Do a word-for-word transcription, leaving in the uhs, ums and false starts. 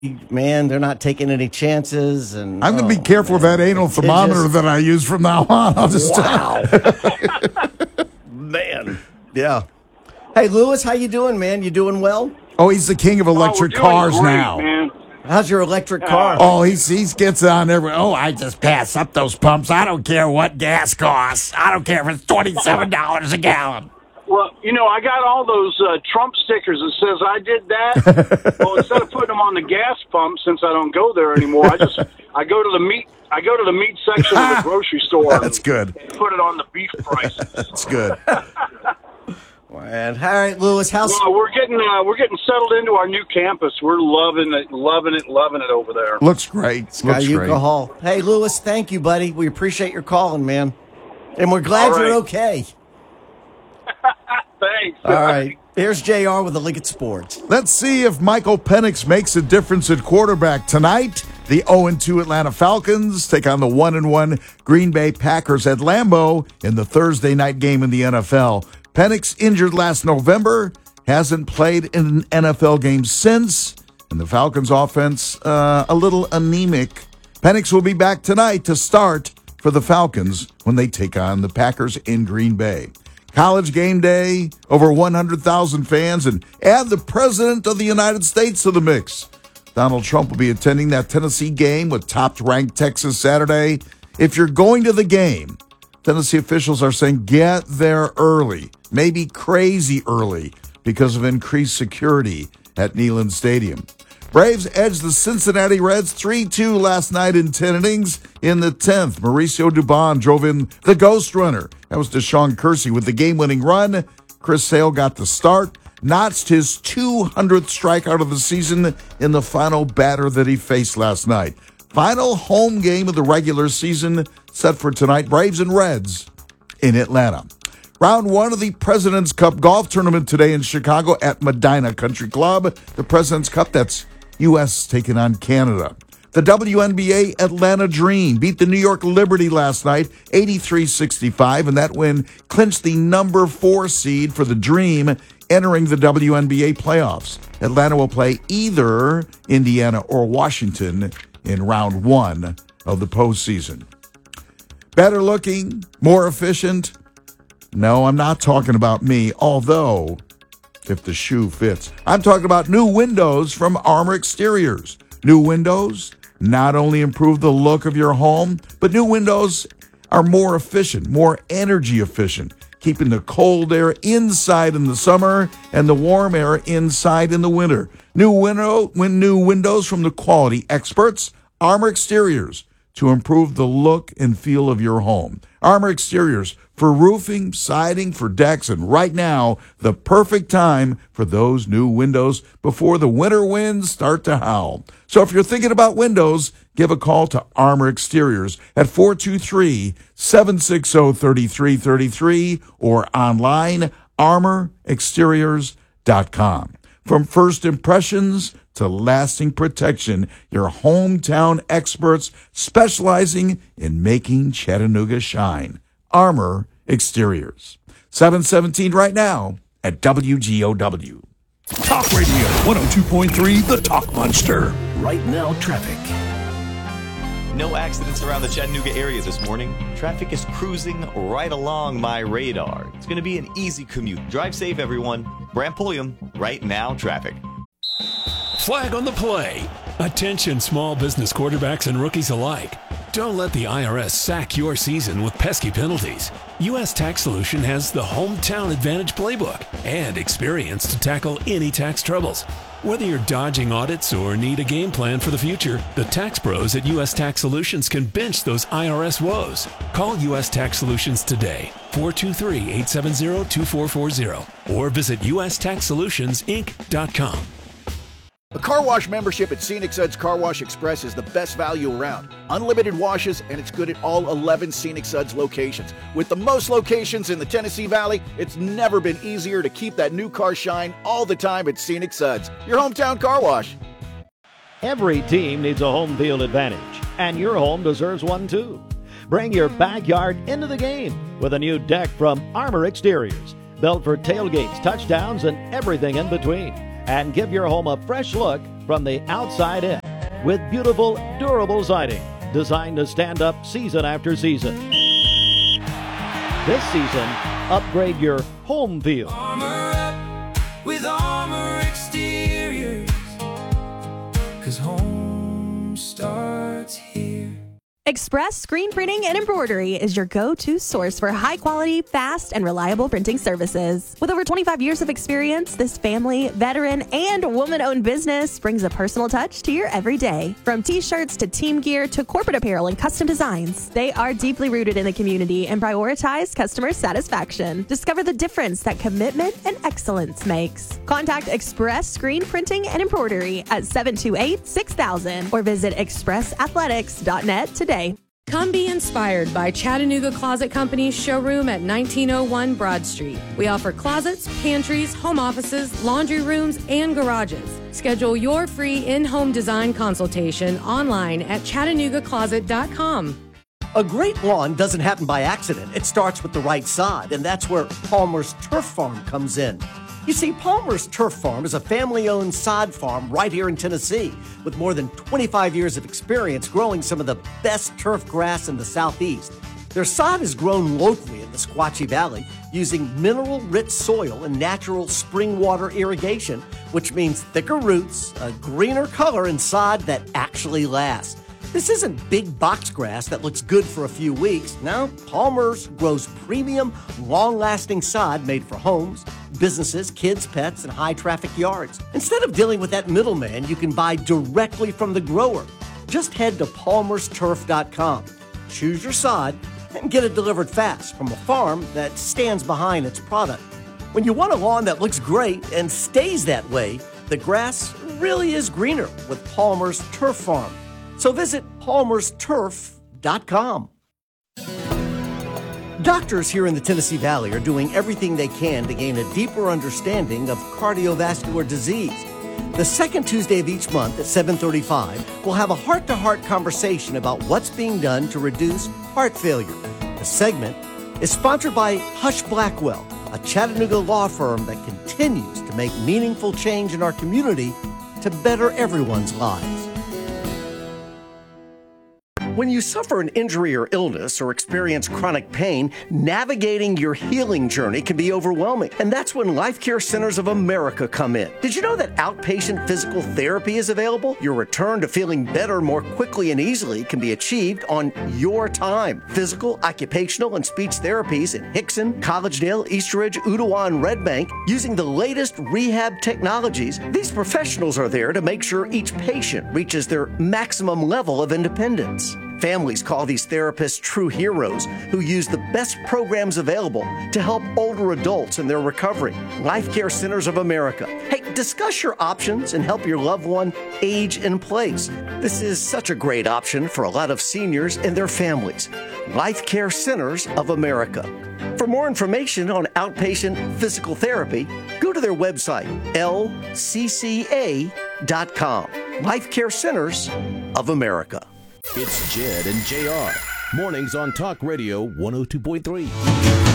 man, they're not taking any chances. And I'm going to oh, be careful man. with that anal It thermometer just- that I use from now on. I'll just Wow. Man. Yeah. Hey, Lewis, how you doing, man? You doing well? Oh, he's the king of electric oh, we're doing cars great, now. Man. How's your electric car? Oh, he's, he gets on every. Oh, I just pass up those pumps. I don't care what gas costs. I don't care if it's twenty-seven dollars a gallon. Well, you know, I got all those uh, Trump stickers that says I did that. Well, instead of putting them on the gas pump, since I don't go there anymore, I just I go to the meat I go to the meat section of the grocery store. That's and good. Put it on the beef prices. That's good. And all right, Lewis, how's Well, we're getting uh, we're getting settled into our new campus. We're loving it, loving it, loving it over there. Looks great. Looks Cayuga great. Hall? Hey, Lewis, thank you, buddy. We appreciate your calling, man. And we're glad All right. you're okay. Thanks. All right. Here's J R with the Liggett Sports. Let's see if Michael Penix makes a difference at quarterback tonight. The oh and two Atlanta Falcons take on the one and one Green Bay Packers at Lambeau in the Thursday night game in the N F L. Penix injured last November, hasn't played in an N F L game since, and the Falcons offense uh, a little anemic. Penix will be back tonight to start for the Falcons when they take on the Packers in Green Bay. College game day, over one hundred thousand fans, and add the President of the United States to the mix. Donald Trump will be attending that Tennessee game with top-ranked Texas Saturday. If you're going to the game, Tennessee officials are saying get there early, maybe crazy early, because of increased security at Neyland Stadium. Braves edged the Cincinnati Reds three two last night in ten innings. In the tenth, Mauricio Dubon drove in the ghost runner. That was Deshaun Kersey with the game-winning run. Chris Sale got the start, notched his two hundredth strikeout of the season in the final batter that he faced last night. Final home game of the regular season set for tonight, Braves and Reds in Atlanta. Round one of the President's Cup golf tournament today in Chicago at Medina Country Club. The President's Cup, that's U S taking on Canada. The W N B A Atlanta Dream beat the New York Liberty last night, eighty-three sixty-five, and that win clinched the number four seed for the Dream entering the W N B A playoffs. Atlanta will play either Indiana or Washington in round one of the postseason. Better looking, more efficient. No, I'm not talking about me, although if the shoe fits. I'm talking about new windows from Armor Exteriors. New windows not only improve the look of your home, but new windows are more efficient, more energy efficient, keeping the cold air inside in the summer and the warm air inside in the winter. New window, when new windows from the quality experts, Armor Exteriors, to improve the look and feel of your home. Armor Exteriors for roofing, siding, for decks, and right now, the perfect time for those new windows before the winter winds start to howl. So if you're thinking about windows, give a call to Armor Exteriors at four two three, seven six zero, three three three three or online, armor exteriors dot com. From first impressions to lasting protection, your hometown experts specializing in making Chattanooga shine. Armor Exteriors. seven seventeen right now at W G O W. Talk Radio one oh two point three, The Talk Monster. Right now, traffic. No accidents around the Chattanooga area this morning. Traffic is cruising right along my radar. It's going to be an easy commute. Drive safe, everyone. Brant Pulliam, Right Now Traffic. Flag on the play. Attention small business quarterbacks and rookies alike. Don't let the I R S sack your season with pesky penalties. U S Tax Solution has the Hometown Advantage playbook and experience to tackle any tax troubles. Whether you're dodging audits or need a game plan for the future, the tax pros at U S Tax Solutions can bench those I R S woes. Call U S Tax Solutions today, four two three, eight seven zero, two four four zero, or visit U S tax solutions inc dot com. A car wash membership at Scenic Suds Car Wash Express is the best value around. Unlimited washes, and it's good at all eleven Scenic Suds locations. With the most locations in the Tennessee Valley, it's never been easier to keep that new car shine all the time at Scenic Suds, your hometown car wash. Every team needs a home field advantage, and your home deserves one too. Bring your backyard into the game with a new deck from Armor Exteriors, built for tailgates, touchdowns, and everything in between. And give your home a fresh look from from the outside in with beautiful, durable siding designed to stand up season after season. This season, upgrade your home feel. Armor up with Armor Exteriors, 'cause home starts here. Express Screen Printing and Embroidery is your go-to source for high-quality, fast, and reliable printing services. With over twenty-five years of experience, this family, veteran, and woman-owned business brings a personal touch to your everyday. From t-shirts to team gear to corporate apparel and custom designs, they are deeply rooted in the community and prioritize customer satisfaction. Discover the difference that commitment and excellence makes. Contact Express Screen Printing and Embroidery at seven two eight, six thousand or visit express athletics dot net today. Come be inspired by Chattanooga Closet Company's showroom at nineteen oh one Broad Street. We offer closets, pantries, home offices, laundry rooms, and garages. Schedule your free in-home design consultation online at chattanooga closet dot com. A great lawn doesn't happen by accident. It starts with the right sod, and that's where Palmer's Turf Farm comes in. You see, Palmer's Turf Farm is a family-owned sod farm right here in Tennessee with more than twenty-five years of experience growing some of the best turf grass in the Southeast. Their sod is grown locally in the Squatchy Valley using mineral-rich soil and natural spring water irrigation, which means thicker roots, a greener color, and sod that actually lasts. This isn't big box grass that looks good for a few weeks. No, Palmer's grows premium, long-lasting sod made for homes, businesses, kids, pets, and high-traffic yards. Instead of dealing with that middleman, you can buy directly from the grower. Just head to palmers turf dot com, choose your sod, and get it delivered fast from a farm that stands behind its product. When you want a lawn that looks great and stays that way, the grass really is greener with Palmer's Turf Farm. So visit palmers turf dot com. Doctors here in the Tennessee Valley are doing everything they can to gain a deeper understanding of cardiovascular disease. The second Tuesday of each month at seven thirty-five, we'll have a heart-to-heart conversation about what's being done to reduce heart failure. The segment is sponsored by Hush Blackwell, a Chattanooga law firm that continues to make meaningful change in our community to better everyone's lives. When you suffer an injury or illness or experience chronic pain, navigating your healing journey can be overwhelming. And that's when Life Care Centers of America come in. Did you know that outpatient physical therapy is available? Your return to feeling better more quickly and easily can be achieved on your time. Physical, occupational, and speech therapies in Hickson, Collegedale, Eastridge, Ooltewah, and Red Bank using the latest rehab technologies. These professionals are there to make sure each patient reaches their maximum level of independence. Families call these therapists true heroes who use the best programs available to help older adults in their recovery. Life Care Centers of America. Hey, discuss your options and help your loved one age in place. This is such a great option for a lot of seniors and their families. Life Care Centers of America. For more information on outpatient physical therapy, go to their website, L C C A dot com. Life Care Centers of America. It's Jed and J R. Mornings on Talk Radio one oh two point three.